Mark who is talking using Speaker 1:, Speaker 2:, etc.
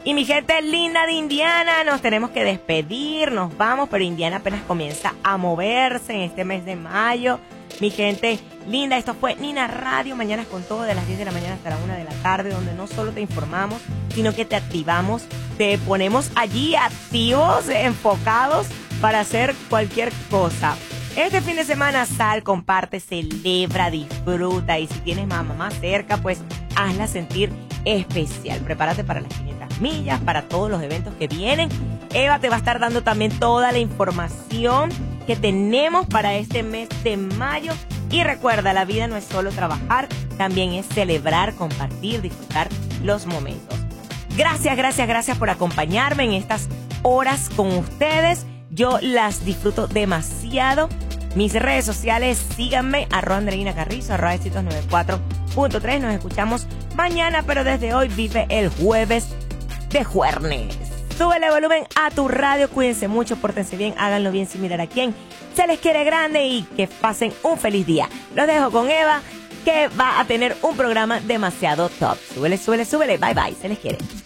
Speaker 1: Y mi gente linda de Indiana, nos tenemos que despedir, nos vamos, pero Indiana apenas comienza a moverse en este mes de mayo. Mi gente linda, esto fue Nina Radio, mañanas con todo, de las 10 de la mañana hasta la 1 de la tarde, donde no solo te informamos, sino que te activamos, te ponemos allí activos, enfocados para hacer cualquier cosa. Este fin de semana sal, comparte, celebra, disfruta, y si tienes mamá cerca, pues hazla sentir especial. Prepárate para las 500 millas, para todos los eventos que vienen. Eva te va a estar dando también toda la información que tenemos para este mes de mayo. Y recuerda, la vida no es solo trabajar, también es celebrar, compartir, disfrutar los momentos. Gracias por acompañarme en estas horas con ustedes. Yo las disfruto demasiado. Mis redes sociales, síganme, @Andreina Carrizo, @éxitos94.3. Nos escuchamos mañana, pero desde hoy vive el jueves de juernes. Súbele volumen a tu radio, cuídense mucho, pórtense bien, háganlo bien sin mirar a quién. Se les quiere grande y que pasen un feliz día. Los dejo con Eva, que va a tener un programa demasiado top. Súbele, bye bye, se les quiere.